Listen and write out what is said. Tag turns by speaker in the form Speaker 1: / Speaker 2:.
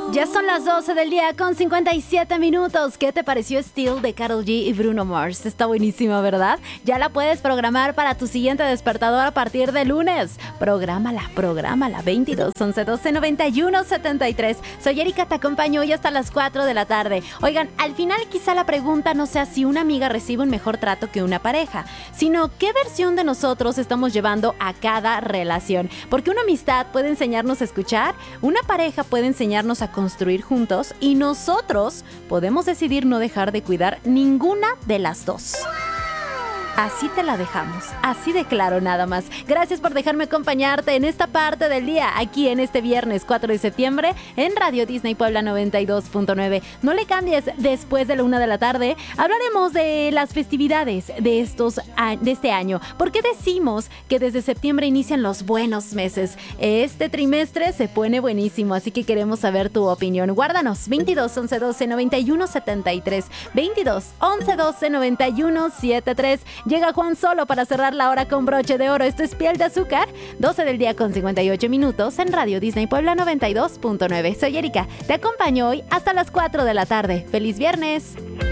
Speaker 1: Ya son las 12 del día con 57 minutos. ¿Qué te pareció Still de Karol G y Bruno Mars? Está buenísima, ¿verdad? Ya la puedes programar para tu siguiente despertador a partir de lunes. Prográmala. 22 11 12 91 73. Soy Erika, te acompaño hoy hasta las 4 de la tarde. Oigan, al final quizá la pregunta no sea si una amiga recibe un mejor trato que una pareja, sino qué versión de nosotros estamos llevando a cada relación. Porque una amistad puede enseñarnos a escuchar, una pareja puede enseñarnos a construir juntos y nosotros podemos decidir no dejar de cuidar ninguna de las dos. Así te la dejamos, así de claro nada más. Gracias por dejarme acompañarte en esta parte del día, aquí en este viernes 4 de septiembre, en Radio Disney Puebla 92.9. No le cambies, después de la 1 de la tarde, hablaremos de las festividades de este año. ¿Por qué decimos que desde septiembre inician los buenos meses? Este trimestre se pone buenísimo, así que queremos saber tu opinión. Guárdanos, 22 11 12 91 73, 22 11 12 91 73. Llega Juan Solo para cerrar la hora con broche de oro. Esto es Piel de Azúcar, 12 del día con 58 minutos en Radio Disney Puebla 92.9. Soy Erika, te acompaño hoy hasta las 4 de la tarde. ¡Feliz viernes!